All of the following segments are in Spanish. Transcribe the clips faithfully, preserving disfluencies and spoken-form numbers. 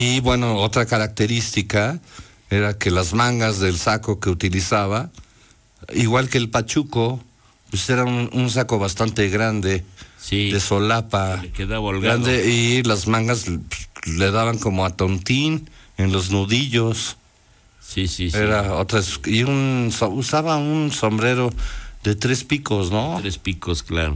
Y bueno, otra característica era que las mangas del saco que utilizaba, igual que el pachuco, pues era un, un saco bastante grande, sí, de solapa, le quedaba holgado. grande, y las mangas pues, le daban como a tontín en los nudillos. Sí, sí, sí. Era otras, y un usaba un sombrero de tres picos, ¿no? Tres picos, claro.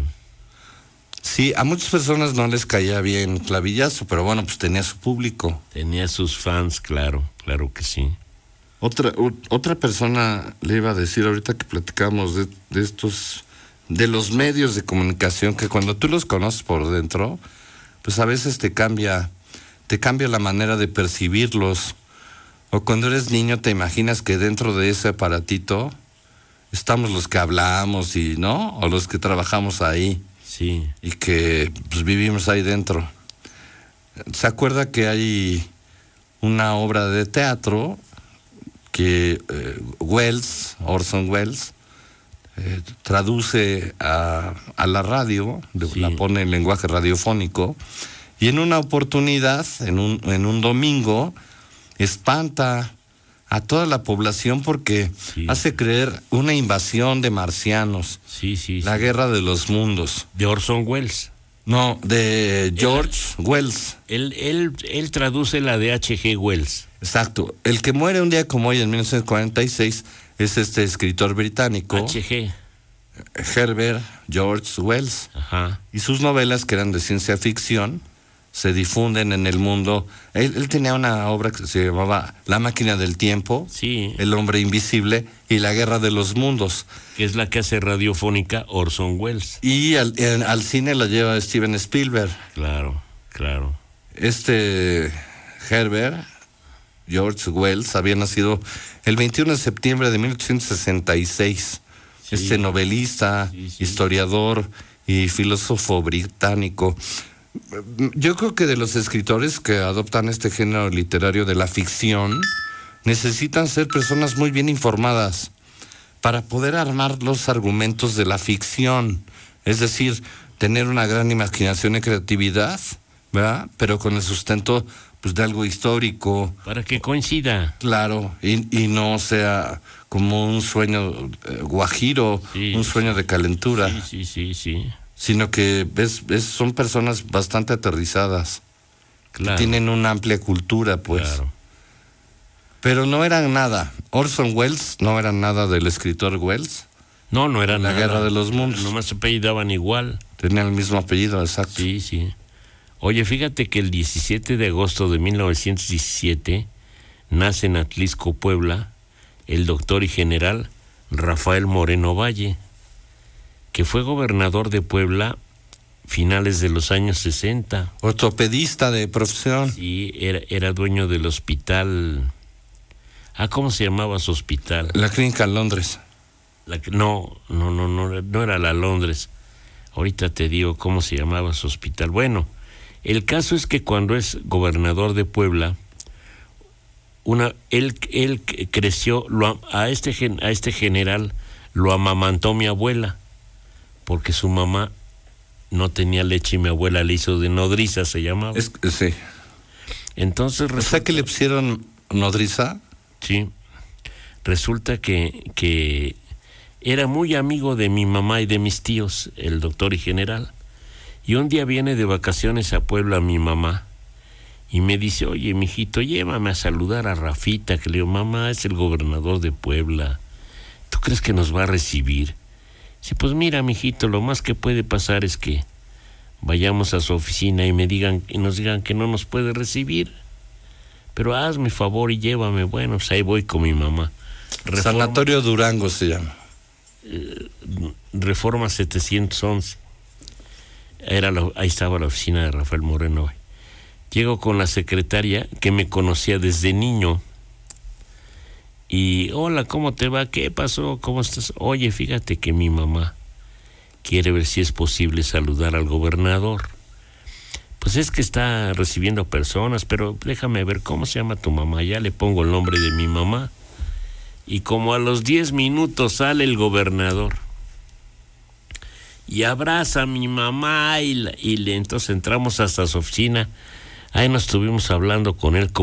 Sí, a muchas personas no les caía bien Clavillazo, pero bueno, pues tenía su público. Tenía sus fans, claro, claro que sí. Otra u, otra persona le iba a decir ahorita que platicamos de, de estos, de los medios de comunicación, que cuando tú los conoces por dentro, pues a veces te cambia, te cambia la manera de percibirlos. O cuando eres niño te imaginas que dentro de ese aparatito estamos los que hablamos y, ¿no? O los que trabajamos ahí. Sí. Y que pues, vivimos ahí dentro. ¿Se acuerda que hay una obra de teatro que eh, Welles, Orson Welles, eh, traduce a, a la radio, sí, la pone en lenguaje radiofónico, y en una oportunidad, en un, en un domingo, espanta a toda la población porque sí, hace creer una invasión de marcianos. Sí, sí, la sí. guerra de los mundos. De Orson Welles. No, de George él, Wells. Él, él, él traduce la de H G Wells. Exacto. El que muere un día como hoy, en mil novecientos cuarenta y seis, es este escritor británico. H G Herbert George Wells. Ajá. Y sus novelas, que eran de ciencia ficción, se difunden en el mundo. Él, él tenía una obra que se llamaba La máquina del tiempo, sí, El hombre invisible y La guerra de los mundos. Que es la que hace radiofónica Orson Welles. Y al, en, al cine la lleva Steven Spielberg. Claro, claro. Este Herbert George Wells había nacido el veintiuno de septiembre de mil ochocientos sesenta y seis. Sí. Este novelista, sí, sí, historiador y filósofo británico. Yo creo que de los escritores que adoptan este género literario de la ficción, necesitan ser personas muy bien informadas para poder armar los argumentos de la ficción. Es decir, tener una gran imaginación y creatividad, ¿verdad? Pero con el sustento pues de algo histórico. Para que coincida. Claro, y, y no sea como un sueño eh, guajiro, sí, un sueño de calentura. Sí, sí, sí, sí. Sino que ves, ves, son personas bastante aterrizadas, claro, que tienen una amplia cultura, pues. Claro. Pero no eran nada. Orson Welles no era nada del escritor Wells. No, no era la nada. La guerra de los mundos. Nomás se apellidaban igual. Tenían el mismo apellido, exacto. Sí, sí. Oye, fíjate que el diecisiete de agosto de mil novecientos diecisiete nace en Atlisco, Puebla, el doctor y general Rafael Moreno Valle, que fue gobernador de Puebla finales de los años sesenta. Ortopedista de profesión. Sí, era, era dueño del hospital. Ah, ¿cómo se llamaba su hospital? La Clínica Londres. La, no, no, no, no, no era la Londres. Ahorita te digo cómo se llamaba su hospital. Bueno, el caso es que cuando es gobernador de Puebla, una, él, él creció, lo, a, este, a este general lo amamantó mi abuela, porque su mamá no tenía leche y mi abuela le hizo de nodriza, se llamaba. Es, sí. Entonces resulta, o sea que le pusieron nodriza. Sí. Resulta que, que era muy amigo de mi mamá y de mis tíos, el doctor y general. Y un día viene de vacaciones a Puebla mi mamá y me dice, oye, mijito, llévame a saludar a Rafita, que le digo, mamá, es el gobernador de Puebla. ¿Tú crees que nos va a recibir? Sí, pues mira, mijito, lo más que puede pasar es que vayamos a su oficina y me digan y nos digan que no nos puede recibir. Pero hazme favor y llévame. Bueno, pues ahí voy con mi mamá. Reforma, Sanatorio Durango se llama. Eh, Reforma setecientos once. Era la, ahí estaba la oficina de Rafael Moreno. Llego con la secretaria que me conocía desde niño. Y, hola, ¿cómo te va? ¿Qué pasó? ¿Cómo estás? Oye, fíjate que mi mamá quiere ver si es posible saludar al gobernador. Pues es que está recibiendo personas, pero déjame ver cómo se llama tu mamá. Ya le pongo el nombre de mi mamá. Y como a los diez minutos sale el gobernador y abraza a mi mamá y, la, y le, entonces entramos hasta su oficina. Ahí nos estuvimos hablando con él como